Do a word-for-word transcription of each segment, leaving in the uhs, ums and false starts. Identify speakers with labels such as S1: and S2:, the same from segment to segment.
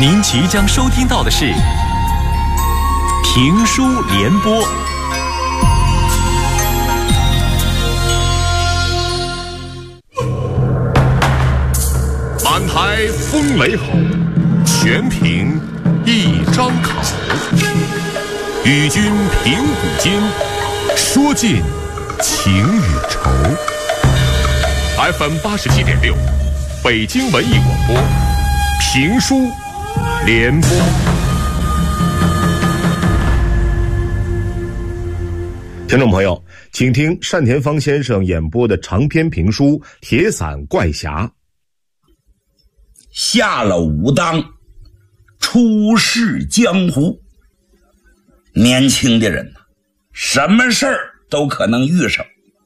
S1: 您即将收听到的是评书联播。满台风雷吼，全凭一张口。与君评古今，说尽情与愁。F M 八十七点六，北京文艺广播，评书联播。听众朋友，请听单田芳先生演播的长篇评书《铁伞怪侠》。
S2: 下了武当，出世江湖。年轻的人什么事儿都可能遇上。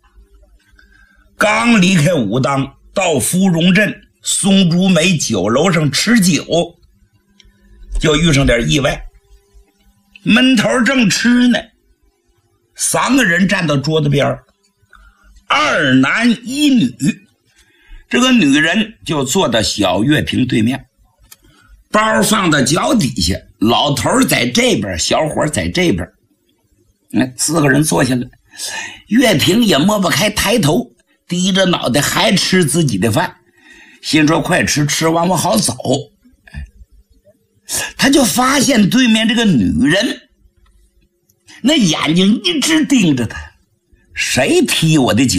S2: 刚离开武当，到芙蓉镇松竹梅酒楼上吃酒，就遇上点意外。闷头正吃呢，三个人站到桌子边，二男一女。这个女人就坐到小月平对面，包放到脚底下，老头在这边，小伙在这边。那四个人坐下来，月平也抹不开抬头，低着脑袋还吃自己的饭，心说快吃，吃完我好走。他就发现对面这个女人那眼睛一直盯着他，谁踢我的脚？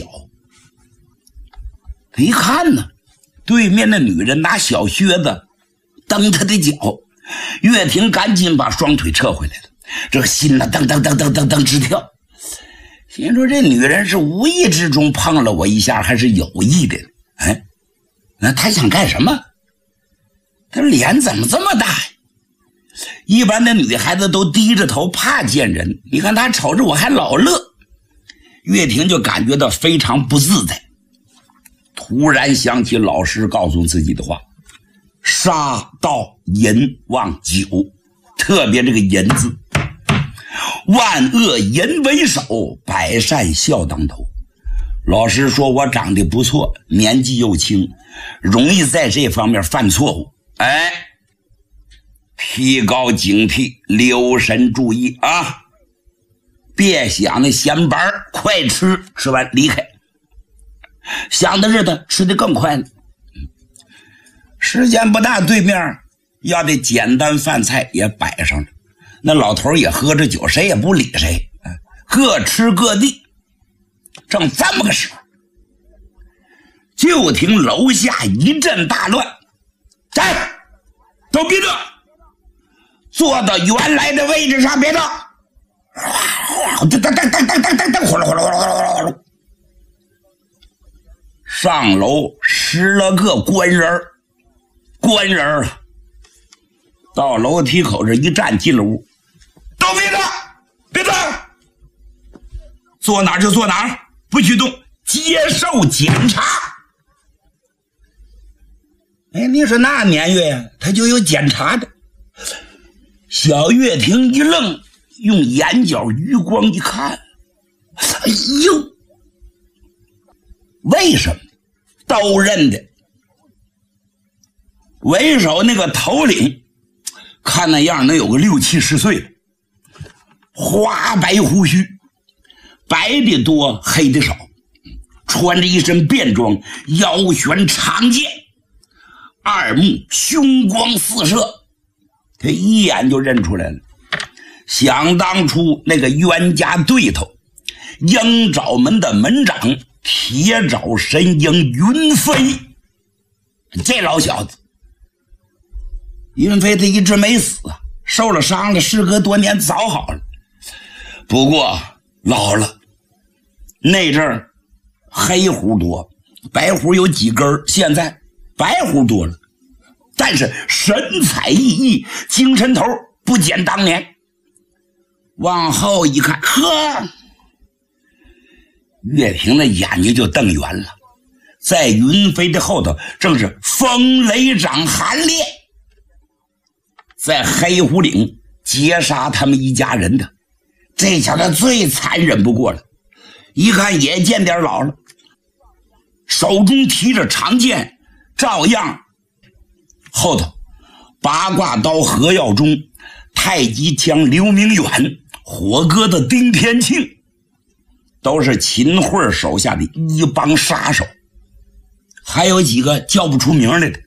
S2: 他一看呢，对面的女人拿小靴子蹬他的脚，月平赶紧把双腿撤回来了，这个心呢噔噔噔噔噔噔直跳，心说这女人是无意之中碰了我一下，还是有意的？哎，那她想干什么？她脸怎么这么大呀？一般的女孩子都低着头怕见人，你看她瞅着我还老乐，月平就感觉到非常不自在。突然想起老师告诉自己的话，杀盗淫妄酒，特别这个淫字，万恶淫为首，百善孝当头。老师说我长得不错，年纪又轻，容易在这方面犯错误，哎，提高警惕，留神注意啊！别想那闲板，快吃，吃完离开。想的日子吃得更快呢。时间不大，对面要的简单饭菜也摆上了，那老头也喝着酒，谁也不理谁，各吃各地。正这么个时候，就听楼下一阵大乱，站，都别动，坐到原来的位置上，别动。噔噔噔噔噔噔噔噔，呼噜呼噜呼噜呼噜呼噜。上楼十来个官人，官人啊，到楼梯口这一站，进了屋，都别动，别动，坐哪儿就坐哪儿，不许动，接受检查。哎，你说那年月呀，他就有检查的。小月亭一愣，用眼角余光一看，哎呦，为什么都认得？为首那个头领看那样能有个六七十岁了，花白胡须，白的多黑的少，穿着一身便装，腰悬长剑，二目凶光四射，他一眼就认出来了。想当初那个冤家对头鹰爪门的门长铁爪神鹰云飞，这老小子云飞他一直没死，受了伤了，事隔多年早好了，不过老了，那阵儿黑胡多，白胡有几根，现在白胡多了，但是神采奕奕，精神头不减当年。往后一看，呵，月平的眼睛就瞪圆了，在云飞的后头正是风雷掌韩烈，在黑虎岭劫杀他们一家人的，这小子最残忍不过了，一看也见点老了，手中提着长剑，照样后头八卦刀何耀中、太极枪刘明远、火疙瘩丁天庆，都是秦桧手下的一帮杀手。还有几个叫不出名来的，